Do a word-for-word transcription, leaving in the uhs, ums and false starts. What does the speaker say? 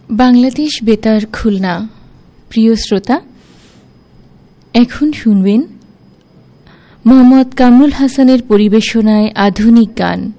বাংলাদেশ বেতার খুলনা। প্রিয় শ্রোতা, এখন শুনবেন মোহাম্মদ কামরুল হাসানের পরিবেশনায় আধুনিক গান।